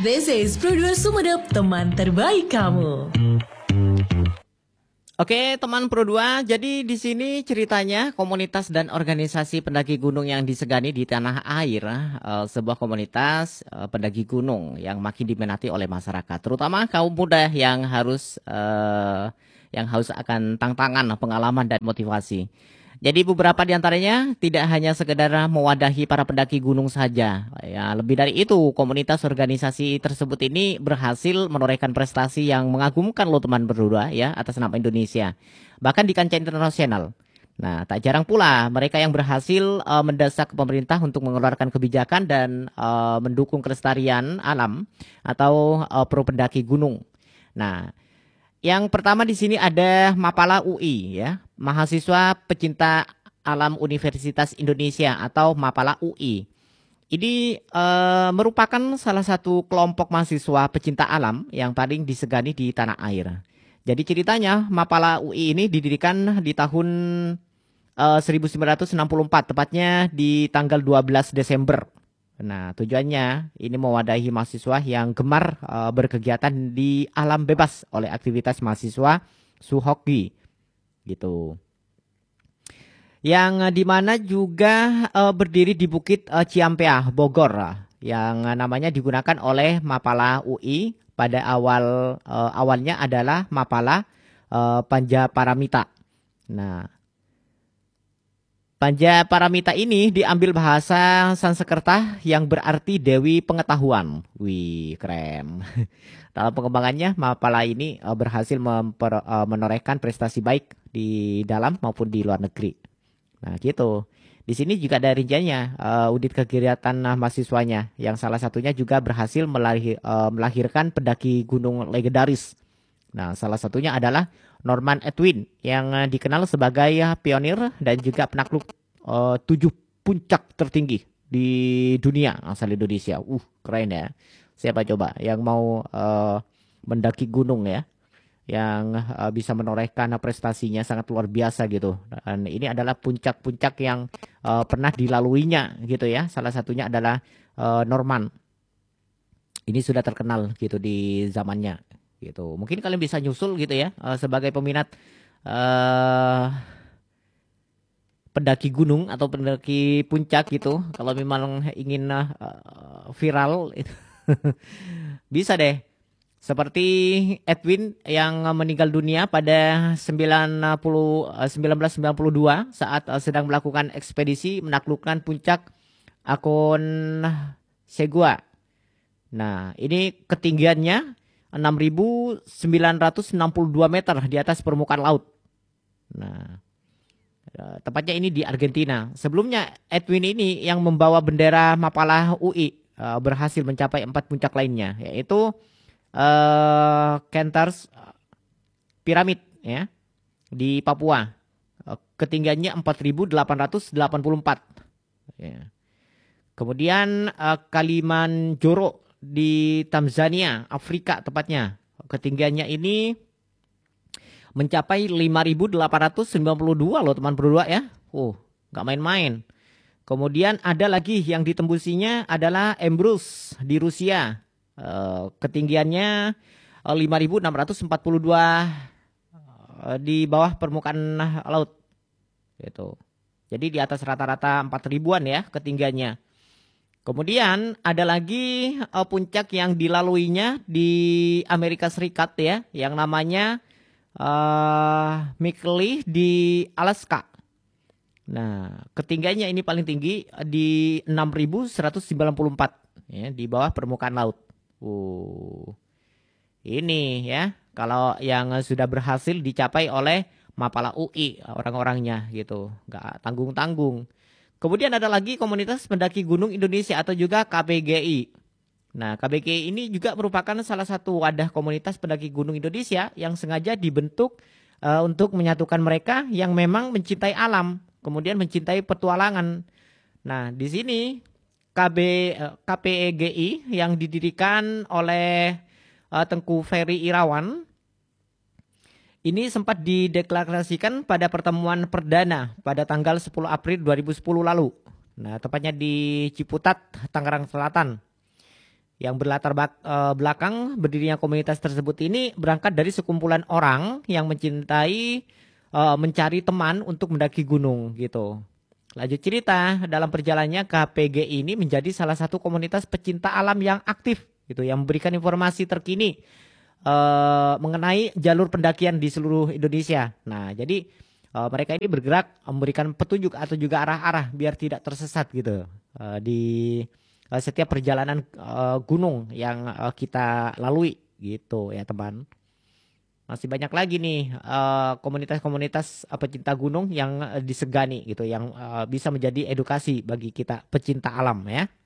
This is Produce Sumedep, teman terbaik kamu. Oke, teman Pro2, jadi di sini ceritanya komunitas dan organisasi pendaki gunung yang disegani di tanah air, sebuah komunitas pendaki gunung yang makin diminati oleh masyarakat, terutama kaum muda yang haus akan tantangan, pengalaman dan motivasi. Jadi beberapa di antaranya tidak hanya sekedar mewadahi para pendaki gunung saja. Ya, lebih dari itu, komunitas organisasi tersebut ini berhasil menorehkan prestasi yang mengagumkan loh teman berdua ya atas nama Indonesia. Bahkan di kancah internasional. Nah, tak jarang pula mereka yang berhasil mendesak pemerintah untuk mengeluarkan kebijakan dan mendukung kelestarian alam atau pro pendaki gunung. Nah, yang pertama di sini ada Mapala UI ya, mahasiswa pecinta alam Universitas Indonesia atau Mapala UI. Ini merupakan salah satu kelompok mahasiswa pecinta alam yang paling disegani di tanah air. Jadi ceritanya Mapala UI ini didirikan di tahun 1964, tepatnya di tanggal 12 Desember. Nah, tujuannya ini mewadahi mahasiswa yang gemar berkegiatan di alam bebas oleh aktivitas mahasiswa Suhoki gitu. Yang dimana juga berdiri di Bukit Ciampea, Bogor, yang namanya digunakan oleh Mapala UI pada awalnya adalah Mapala Panjaparamita. Nah, Panjaparamita ini diambil bahasa Sanskerta yang berarti Dewi Pengetahuan. Wih, keren. Dalam pengembangannya, Mapala ini berhasil menorehkan prestasi baik di dalam maupun di luar negeri. Nah, gitu. Di sini juga ada rinciannya, unit kegiatan mahasiswanya, yang salah satunya juga berhasil melahirkan pendaki gunung legendaris. Nah, salah satunya adalah Norman Edwin yang dikenal sebagai pionir dan juga penakluk 7 puncak tertinggi di dunia asal Indonesia. Keren ya. Siapa coba yang mau mendaki gunung ya, yang bisa menorehkan prestasinya sangat luar biasa gitu. Dan ini adalah puncak-puncak yang pernah dilaluinya gitu ya. Salah satunya adalah Norman. Ini sudah terkenal gitu di zamannya gitu. Mungkin kalian bisa nyusul gitu ya sebagai peminat pendaki gunung atau pendaki puncak gitu. Kalau memang ingin viral itu bisa deh. Seperti Edwin yang meninggal dunia pada 1992 saat sedang melakukan ekspedisi menaklukkan puncak Aconcagua. Nah, ini ketinggiannya 6.962 meter di atas permukaan laut. Nah, tepatnya ini di Argentina. Sebelumnya Edwin ini yang membawa bendera Mapala UI berhasil mencapai 4 puncak lainnya, yaitu Kentars Pyramid ya di Papua. Ketinggiannya 4.884. Ya. Kemudian Kalimanjaro di Tanzania, Afrika tepatnya. Ketinggiannya ini mencapai 5.892 loh teman berdua ya. Nggak main-main. Kemudian ada lagi yang ditembusinya adalah Elbrus di Rusia. Ketinggiannya 5.642 di bawah permukaan laut. Gitu. Jadi di atas rata-rata 4.000-an ya ketinggiannya. Kemudian ada lagi puncak yang dilaluinya di Amerika Serikat ya, yang namanya McKinley di Alaska. Nah, ketinggiannya ini paling tinggi di 6.194 ya, di bawah permukaan laut. Ini ya, kalau yang sudah berhasil dicapai oleh Mapala UI orang-orangnya gitu, nggak tanggung-tanggung. Kemudian ada lagi komunitas pendaki gunung Indonesia atau juga KPGI. Nah, KPGI ini juga merupakan salah satu wadah komunitas pendaki gunung Indonesia yang sengaja dibentuk untuk menyatukan mereka yang memang mencintai alam, kemudian mencintai petualangan. Nah, di sini KPGI yang didirikan oleh Tengku Ferry Irawan ini sempat dideklarasikan pada pertemuan perdana pada tanggal 10 April 2010 lalu. Nah, tepatnya di Ciputat, Tangerang Selatan. Yang belakang berdirinya komunitas tersebut ini berangkat dari sekumpulan orang yang mencintai mencari teman untuk mendaki gunung gitu. Lanjut cerita, dalam perjalanannya KPG ini menjadi salah satu komunitas pecinta alam yang aktif gitu, yang memberikan informasi terkini mengenai jalur pendakian di seluruh Indonesia. Nah, jadi mereka ini bergerak memberikan petunjuk atau juga arah-arah biar tidak tersesat gitu di setiap perjalanan gunung yang kita lalui gitu ya teman. Masih banyak lagi nih komunitas-komunitas pecinta gunung yang disegani gitu, yang bisa menjadi edukasi bagi kita pecinta alam ya.